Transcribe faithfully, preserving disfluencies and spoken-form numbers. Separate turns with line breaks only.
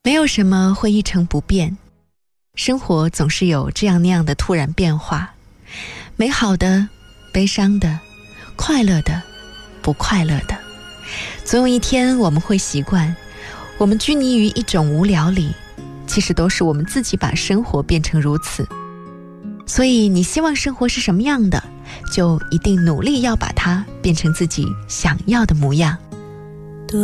没有什么会一成不变，生活总是有这样那样的突然变化，美好的、悲伤的、快乐的、不快乐的，总有一天我们会习惯，我们拘泥于一种无聊里，其实都是我们自己把生活变成如此。所以你希望生活是什么样的，就一定努力要把它变成自己想要的模样。